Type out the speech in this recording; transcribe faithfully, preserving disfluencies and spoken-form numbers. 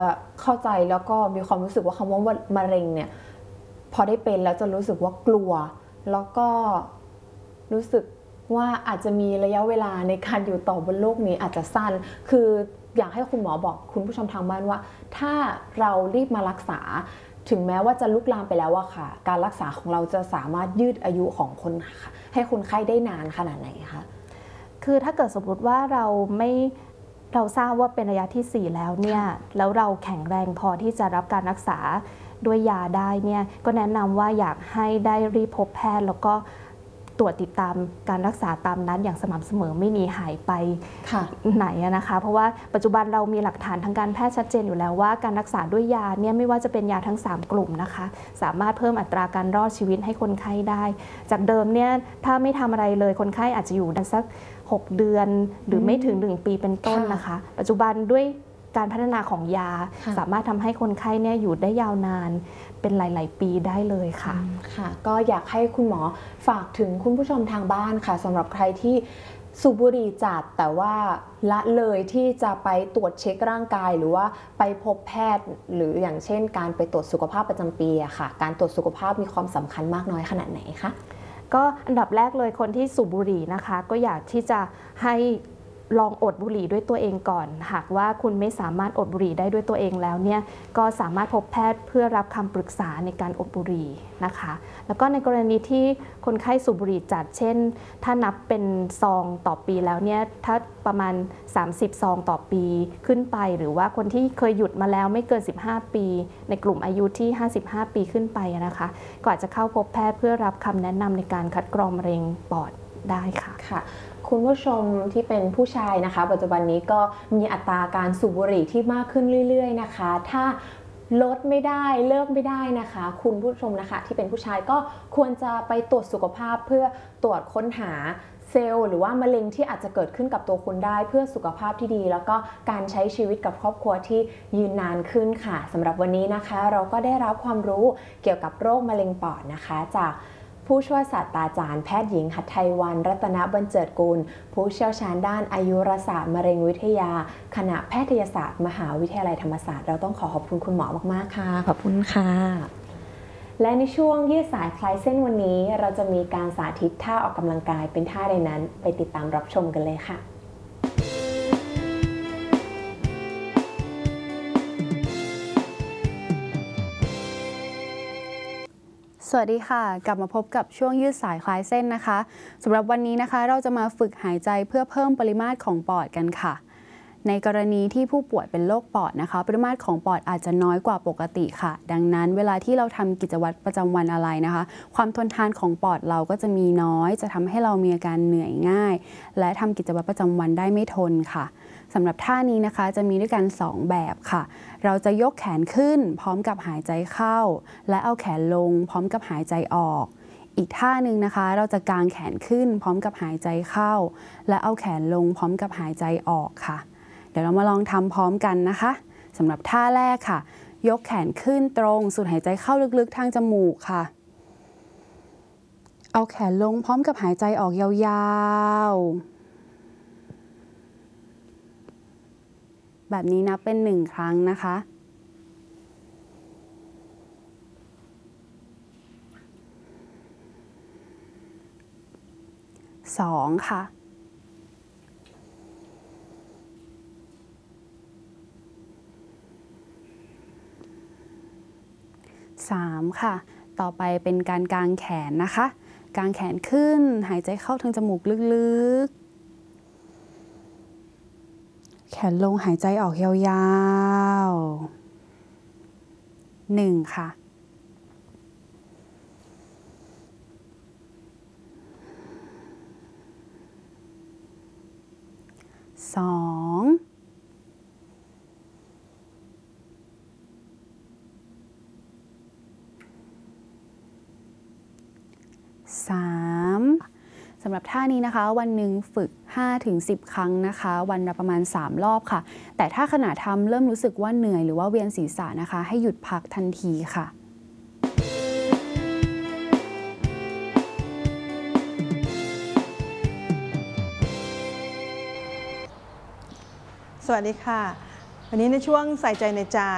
เข้าใจแล้วก็มีความรู้สึกว่าคำว่ามะเร็งเนี่ยพอได้เป็นแล้วจะรู้สึกว่ากลัวแล้วก็รู้สึกว่าอาจจะมีระยะเวลาในการอยู่ต่อบนโลกนี้อาจจะสั้นคืออยากให้คุณหมอบอกคุณผู้ชมทางบ้านว่าถ้าเรารีบมารักษาถึงแม้ว่าจะลุกลามไปแล้วอะค่ะการรักษาของเราจะสามารถยืดอายุของคนให้คนไข้ได้นานขนาดไหนคะคือถ้าเกิดสมมติว่าเราไม่เราทราบว่าเป็นระยะที่สี่แล้วเนี่ยแล้วเราแข็งแรงพอที่จะรับการรักษาด้วยยาได้เนี่ยก็แนะนำว่าอยากให้ได้รีบพบแพทย์แล้วก็ตรวจติดตามการรักษาตามนั้นอย่างสม่ำเสมอไม่มีหายไปไหนนะคะเพราะว่าปัจจุบันเรามีหลักฐานทางการแพทย์ชัดเจนอยู่แล้วว่าการรักษาด้วยยาเนี่ยไม่ว่าจะเป็นยาทั้งสามกลุ่มนะคะสามารถเพิ่มอัตราการรอดชีวิตให้คนไข้ได้จากเดิมเนี่ยถ้าไม่ทำอะไรเลยคนไข้อาจจะอยู่ได้สักหกเดือนหรือไม่ถึงหนึ่งปีเป็นต้นนะคะปัจจุบันด้วยการพัฒนาของยาสามารถทำให้คนไข้เนี่ยอยู่ได้ยาวนานเป็นหลายๆปีได้เลยค่ะค่ะก็อยากให้คุณหมอฝากถึงคุณผู้ชมทางบ้านค่ะสำหรับใครที่สูบบุหรี่จัดแต่ว่าละเลยที่จะไปตรวจเช็คร่างกายหรือว่าไปพบแพทย์หรืออย่างเช่นการไปตรวจสุขภาพประจำปีอะค่ะการตรวจสุขภาพมีความสำคัญมากน้อยขนาดไหนคะก็อันดับแรกเลยคนที่สูบบุหรี่นะคะก็อยากที่จะให้ลองอดบุหรี่ด้วยตัวเองก่อนหากว่าคุณไม่สามารถอดบุหรี่ได้ด้วยตัวเองแล้วเนี่ยก็สามารถพบแพทย์เพื่อรับคำปรึกษาในการอดบุหรี่นะคะแล้วก็ในกรณีที่คนไข้สูบบุหรี่จัดเช่นถ้านับเป็นซองต่อปีแล้วเนี่ยถ้าประมาณสามสิบซองต่อปีขึ้นไปหรือว่าคนที่เคยหยุดมาแล้วไม่เกินสิบห้าปีในกลุ่มอายุที่ห้าสิบห้าปีขึ้นไปนะคะก็อาจจะเข้าพบแพทย์เพื่อรับคำแนะนำในการคัดกรองมะเร็งปอดได้ค่ะค่ะคุณผู้ชมที่เป็นผู้ชายนะคะปัจจุบันนี้ก็มีอัตราการสูบบุหรี่ที่มากขึ้นเรื่อยๆนะคะถ้าลดไม่ได้เลิกไม่ได้นะคะคุณผู้ชมนะคะที่เป็นผู้ชายก็ควรจะไปตรวจสุขภาพเพื่อตรวจค้นหาเซลล์หรือว่ามะเร็งที่อาจจะเกิดขึ้นกับตัวคุณได้เพื่อสุขภาพที่ดีแล้วก็การใช้ชีวิตกับครอบครัวที่ยืนนานขึ้นค่ะสำหรับวันนี้นะคะเราก็ได้รับความรู้เกี่ยวกับโรคมะเร็งปอดนะคะจากผู้ช่วยศาสตราจารย์แพทย์หญิงหัตถไทยวรรณรัตนบัญเจิดกุลผู้เชี่ยวชาญด้านอายุรศาสตร์มะเร็งวิทยาคณะแพทยศาสตร์มหาวิทยาลัยธรรมศาสตร์เราต้องขอขอบคุณคุณหมอมากๆค่ะขอบคุณค่ะและในช่วงยืดสายคลายเส้นวันนี้เราจะมีการสาธิตท่าออกกำลังกายเป็นท่าใดนั้นไปติดตามรับชมกันเลยค่ะสวัสดีค่ะกลับมาพบกับช่วงยืดสายคลายเส้นนะคะสำหรับวันนี้นะคะเราจะมาฝึกหายใจเพื่อเพิ่มปริมาตรของปอดกันค่ะในกรณีที่ผู้ป่วยเป็นโรคปอดนะคะปริมาตรของปอดอาจจะน้อยกว่าปกติค่ะดังนั้นเวลาที่เราทำกิจวัตรประจำวันอะไรนะคะความทนทานของปอดเราก็จะมีน้อยจะทำให้เรามีอาการเหนื่อยง่ายและทำกิจวัตรประจำวันได้ไม่ทนค่ะสำหรับท่านี้นะคะจะมีด้วยกันสองแบบค่ะเราจะยกแขนขึ้นพร้อมกับหายใจเข้าและเอาแขนลงพร้อมกับหายใจออกอีกท่าหนึ่งนะคะเราจะกางแขนขึ้นพร้อมกับหายใจเข้าและเอาแขนลงพร้อมกับหายใจออกค่ะเดี๋ยวเรามาลองทำพร้อมกันนะคะสำหรับท่าแรกค่ะยกแขนขึ้นตรงสูดหายใจเข้าลึกๆทางจมูกค่ะเอาแขนลงพร้อมกับหายใจออกยาวๆแบบนี้นับเป็นหนึ่งครั้งนะคะสองค่ะสามค่ะต่อไปเป็นการกางแขนนะคะกางแขนขึ้นหายใจเข้าทางจมูกลึกๆแขนลงหายใจออกยาวๆหนึ่งค่ะสองสามสำหรับท่านี้นะคะวันหนึ่งฝึก ห้าถึงสิบ ครั้งนะคะวันละประมาณสามรอบค่ะแต่ถ้าขณะทำเริ่มรู้สึกว่าเหนื่อยหรือว่าเวียนศีรษะนะคะให้หยุดพักทันทีค่ะสวัสดีค่ะวันนี้ในช่วงใส่ใจในใจ